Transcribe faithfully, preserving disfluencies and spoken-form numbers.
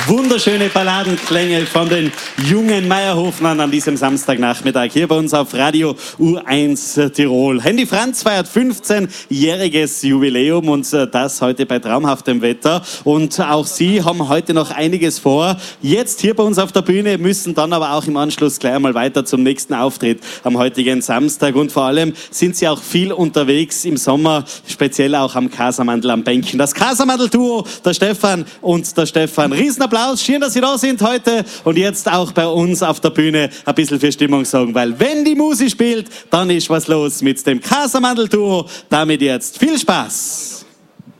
Wunderschöne Balladenklänge von den jungen Meierhofnern an diesem Samstagnachmittag hier bei uns auf Radio U eins Tirol. Handy Franz feiert fünfzehnjähriges Jubiläum und das heute bei traumhaftem Wetter. Und auch Sie haben heute noch einiges vor. Jetzt hier bei uns auf der Bühne, müssen dann aber auch im Anschluss gleich einmal weiter zum nächsten Auftritt am heutigen Samstag. Und vor allem sind Sie auch viel unterwegs im Sommer, speziell auch am Casamandel am Bänken. Das Casamandel-Duo, der Stefan und der Stefan. Riesenapplaus. Schön, dass Sie da sind heute und jetzt auch bei uns auf der Bühne ein bisschen für Stimmung sorgen, weil wenn die Musik spielt, dann ist was los mit dem Casamandel-Duo. Damit jetzt viel Spaß!